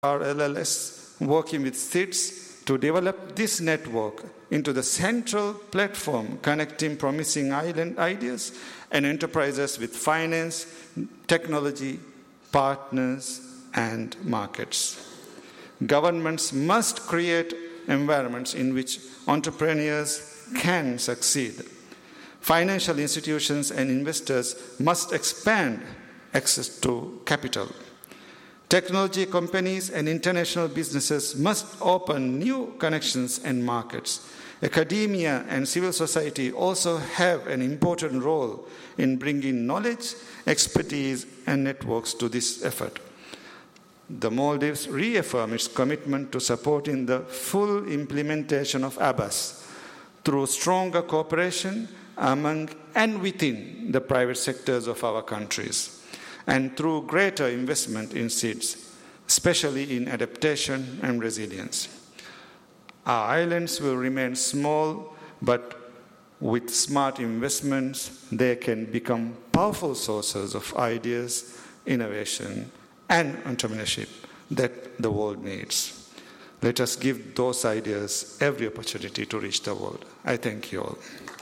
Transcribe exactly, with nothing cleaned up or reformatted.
R L L S working with SIDS to develop this network into the central platform connecting promising island ideas and enterprises with finance, technology, partners, and markets. Governments must create environments in which entrepreneurs can succeed. Financial institutions and investors must expand access to capital. Technology companies and international businesses must open new connections and markets. Academia and civil society also have an important role in bringing knowledge, expertise, and networks to this effort. The Maldives reaffirmed its commitment to supporting the full implementation of A B A S through stronger cooperation among and within the private sectors of our countries, and through greater investment in SIDS, especially in adaptation and resilience. Our islands will remain small, but with smart investments, they can become powerful sources of ideas, innovation, and entrepreneurship that the world needs. Let us give those ideas every opportunity to reach the world. I thank you all.